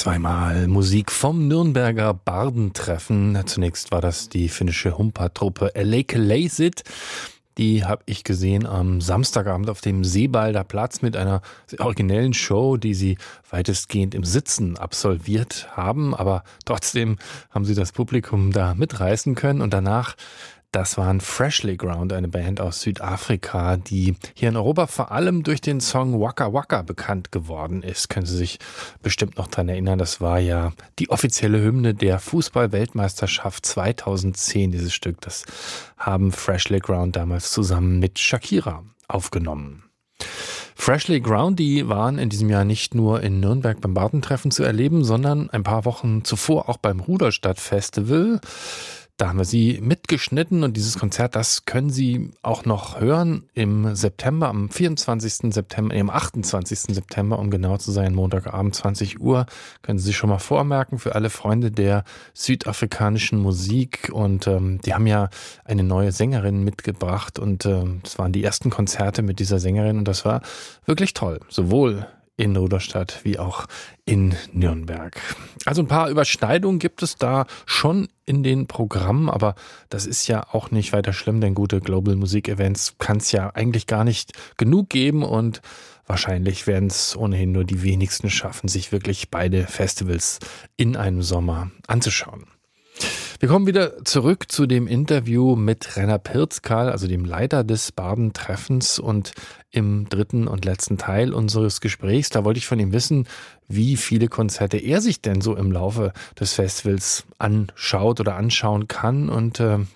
Zweimal Musik vom Nürnberger Bardentreffen. Zunächst war das die finnische Humpa-Truppe Leikeleiset. Die habe ich gesehen am Samstagabend auf dem Seebalder Platz mit einer sehr originellen Show, die sie weitestgehend im Sitzen absolviert haben. Aber trotzdem haben sie das Publikum da mitreißen können. Und danach, das waren Freshly Ground, eine Band aus Südafrika, die hier in Europa vor allem durch den Song Waka Waka bekannt geworden ist. Können Sie sich bestimmt noch dran erinnern, das war ja die offizielle Hymne der Fußball-Weltmeisterschaft 2010, dieses Stück. Das haben Freshly Ground damals zusammen mit Shakira aufgenommen. Freshly Ground, die waren in diesem Jahr nicht nur in Nürnberg beim Bardentreffen zu erleben, sondern ein paar Wochen zuvor auch beim Ruderstadt-Festival. Da haben wir sie mitgeschnitten und dieses Konzert, das können Sie auch noch hören im September, am 24. September, am 28. September, um genau zu sein, Montagabend 20 Uhr. Können Sie sich schon mal vormerken für alle Freunde der südafrikanischen Musik. Und die haben ja eine neue Sängerin mitgebracht und das waren die ersten Konzerte mit dieser Sängerin und das war wirklich toll, sowohl in Ruderstadt wie auch in Nürnberg. Also ein paar Überschneidungen gibt es da schon in den Programmen, aber das ist ja auch nicht weiter schlimm, denn gute Global Musik Events kann es ja eigentlich gar nicht genug geben und wahrscheinlich werden es ohnehin nur die wenigsten schaffen, sich wirklich beide Festivals in einem Sommer anzuschauen. Wir kommen wieder zurück zu dem Interview mit Renner Pirzkal, also dem Leiter des Bardentreffens, und im dritten und letzten Teil unseres Gesprächs, da wollte ich von ihm wissen, wie viele Konzerte er sich denn so im Laufe des Festivals anschaut oder anschauen kann und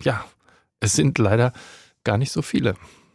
es sind leider gar nicht so viele.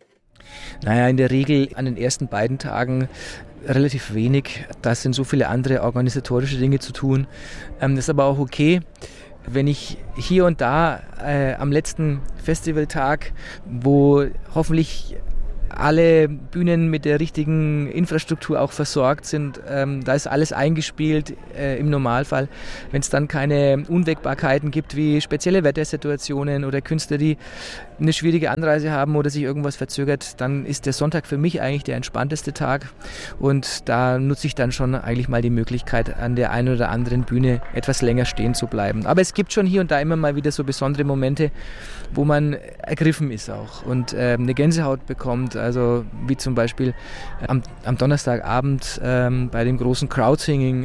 Naja, in der Regel an den ersten beiden Tagen relativ wenig. Da sind so viele andere organisatorische Dinge zu tun. Das ist aber auch okay. Wenn ich hier und da am letzten Festivaltag, wo hoffentlich alle Bühnen mit der richtigen Infrastruktur auch versorgt sind, da ist alles eingespielt im Normalfall. Wenn es dann keine Unwägbarkeiten gibt wie spezielle Wettersituationen oder Künstler, die eine schwierige Anreise haben oder sich irgendwas verzögert, dann ist der Sonntag für mich eigentlich der entspannteste Tag und da nutze ich dann schon eigentlich mal die Möglichkeit, an der einen oder anderen Bühne etwas länger stehen zu bleiben. Aber es gibt schon hier und da immer mal wieder so besondere Momente, wo man ergriffen ist auch und eine Gänsehaut bekommt, also wie zum Beispiel am Donnerstagabend bei dem großen Crowdsinging.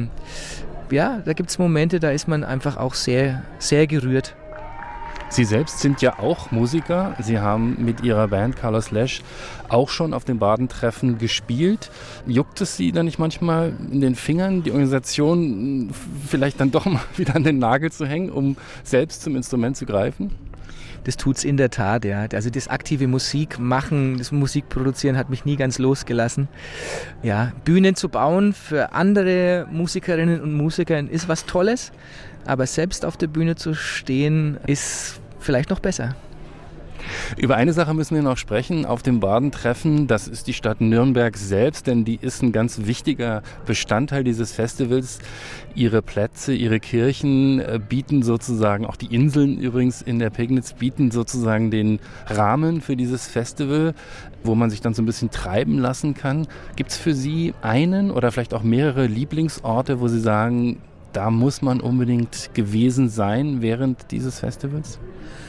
Da gibt es Momente, da ist man einfach auch sehr, sehr gerührt. Sie selbst sind ja auch Musiker. Sie haben mit Ihrer Band Carlos Lesch auch schon auf dem Bardentreffen gespielt. Juckt es Sie dann nicht manchmal in den Fingern, die Organisation vielleicht dann doch mal wieder an den Nagel zu hängen, um selbst zum Instrument zu greifen? Das tut's in der Tat, ja. Also das aktive Musikmachen, das Musikproduzieren hat mich nie ganz losgelassen. Ja, Bühnen zu bauen für andere Musikerinnen und Musiker ist was Tolles, aber selbst auf der Bühne zu stehen ist vielleicht noch besser. Über eine Sache müssen wir noch sprechen auf dem Bardentreffen. Das ist die Stadt Nürnberg selbst, denn die ist ein ganz wichtiger Bestandteil dieses Festivals. Ihre Plätze, ihre Kirchen bieten sozusagen, auch die Inseln übrigens in der Pegnitz, bieten sozusagen den Rahmen für dieses Festival, wo man sich dann so ein bisschen treiben lassen kann. Gibt es für Sie einen oder vielleicht auch mehrere Lieblingsorte, wo Sie sagen, da muss man unbedingt gewesen sein während dieses Festivals?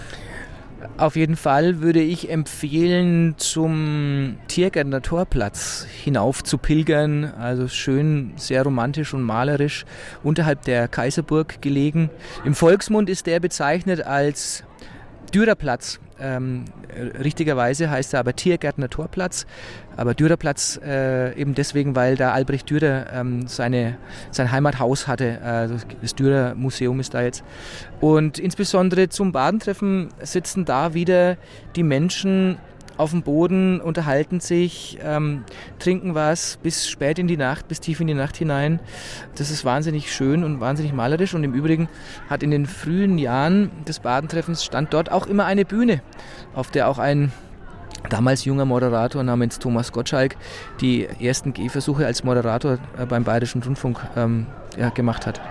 Auf jeden Fall würde ich empfehlen, zum Tiergärtner Torplatz hinauf zu pilgern. Also schön, sehr romantisch und malerisch, unterhalb der Kaiserburg gelegen. Im Volksmund ist der bezeichnet als Dürerplatz. Richtigerweise heißt er aber Tiergärtner Torplatz, aber Dürerplatz eben deswegen, weil da Albrecht Dürer sein Heimathaus hatte. Das Dürer Museum ist da jetzt. Und insbesondere zum Badentreffen sitzen da wieder die Menschen auf dem Boden, unterhalten sich, trinken was bis spät in die Nacht, bis tief in die Nacht hinein. Das ist wahnsinnig schön und wahnsinnig malerisch. Und im Übrigen hat in den frühen Jahren des Badentreffens stand dort auch immer eine Bühne, auf der auch ein damals junger Moderator namens Thomas Gottschalk die ersten Gehversuche als Moderator beim Bayerischen Rundfunk gemacht hat.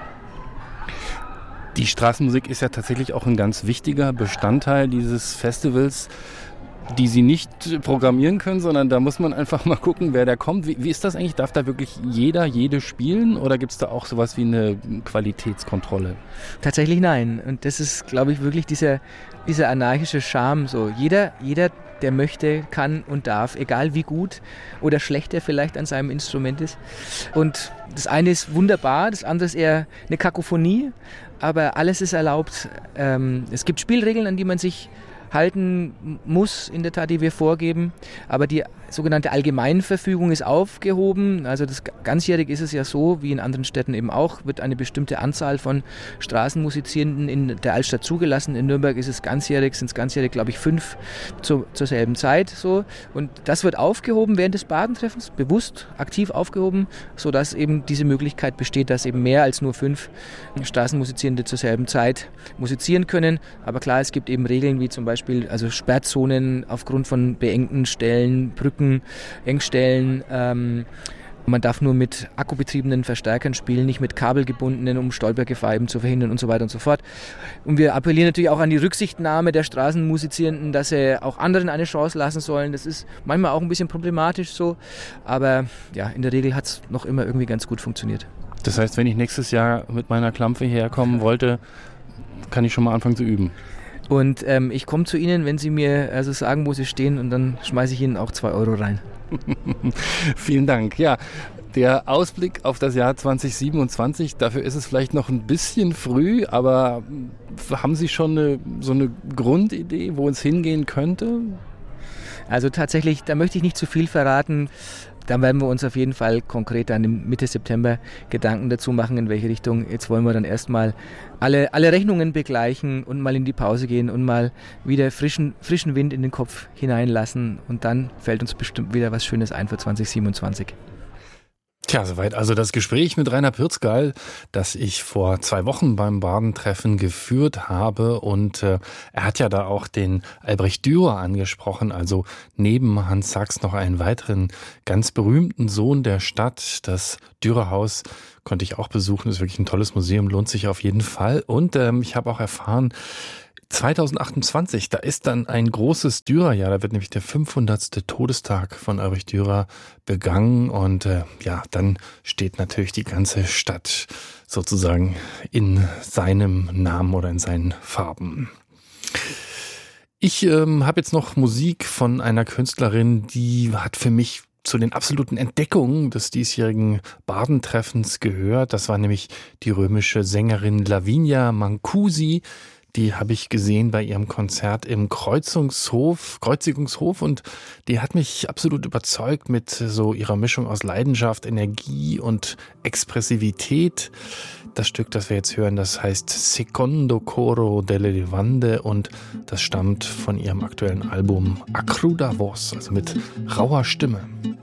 Die Straßenmusik ist ja tatsächlich auch ein ganz wichtiger Bestandteil dieses Festivals. die Sie nicht programmieren können, sondern da muss man einfach mal gucken, wer da kommt. Wie ist das eigentlich? Darf da wirklich jede spielen oder gibt es da auch sowas wie eine Qualitätskontrolle? Tatsächlich nein. Und das ist, glaube ich, wirklich dieser anarchische Charme. So, jeder, der möchte, kann und darf, egal wie gut oder schlecht er vielleicht an seinem Instrument ist. Und das eine ist wunderbar, das andere ist eher eine Kakophonie, aber alles ist erlaubt. Es gibt Spielregeln, an die man sich halten muss, in der Tat, die wir vorgeben, aber die sogenannte Allgemeinverfügung ist aufgehoben. Also ganzjährig ist es ja so, wie in anderen Städten eben auch, wird eine bestimmte Anzahl von Straßenmusizierenden in der Altstadt zugelassen. In Nürnberg sind es ganzjährig, glaube ich, 5 zur selben Zeit. So. Und das wird aufgehoben während des Badentreffens, bewusst aktiv aufgehoben, sodass eben diese Möglichkeit besteht, dass eben mehr als nur 5 Straßenmusizierende zur selben Zeit musizieren können. Aber klar, es gibt eben Regeln wie zum Beispiel also Sperrzonen aufgrund von beengten Stellen, Brücken, Engstellen. Man darf nur mit akkubetriebenen Verstärkern spielen, nicht mit kabelgebundenen, um Stolpergefahr eben zu verhindern und so weiter und so fort. Und wir appellieren natürlich auch an die Rücksichtnahme der Straßenmusizierenden, dass sie auch anderen eine Chance lassen sollen. Das ist manchmal auch ein bisschen problematisch so, aber ja, in der Regel hat es noch immer irgendwie ganz gut funktioniert. Das heißt, wenn ich nächstes Jahr mit meiner Klampfe herkommen wollte, kann ich schon mal anfangen zu üben. Und ich komme zu Ihnen, wenn Sie mir also sagen, wo Sie stehen, und dann schmeiße ich Ihnen auch 2 Euro rein. Vielen Dank. Ja, der Ausblick auf das Jahr 2027, dafür ist es vielleicht noch ein bisschen früh, aber haben Sie schon so eine Grundidee, wo es hingehen könnte? Also tatsächlich, da möchte ich nicht zu viel verraten. Dann werden wir uns auf jeden Fall konkret dann Mitte September Gedanken dazu machen, in welche Richtung. Jetzt wollen wir dann erstmal alle Rechnungen begleichen und mal in die Pause gehen und mal wieder frischen Wind in den Kopf hineinlassen. Und dann fällt uns bestimmt wieder was Schönes ein für 2027. Tja, soweit also das Gespräch mit Rainer Pürzgeil, das ich vor 2 Wochen beim Badentreffen geführt habe. Und er hat ja da auch den Albrecht Dürer angesprochen, also neben Hans Sachs noch einen weiteren ganz berühmten Sohn der Stadt. Das Dürerhaus konnte ich auch besuchen, ist wirklich ein tolles Museum, lohnt sich auf jeden Fall. Und ich habe auch erfahren, 2028, da ist dann ein großes Dürerjahr, da wird nämlich der 500. Todestag von Albrecht Dürer begangen und dann steht natürlich die ganze Stadt sozusagen in seinem Namen oder in seinen Farben. Ich habe jetzt noch Musik von einer Künstlerin, die hat für mich zu den absoluten Entdeckungen des diesjährigen Badentreffens gehört. Das war nämlich die römische Sängerin Lavinia Mancusi. Die habe ich gesehen bei ihrem Konzert im Kreuzigungshof und die hat mich absolut überzeugt mit so ihrer Mischung aus Leidenschaft, Energie und Expressivität. Das Stück, das wir jetzt hören, das heißt Secondo Coro delle Levande und das stammt von ihrem aktuellen Album A Cruda Voz, also mit rauer Stimme.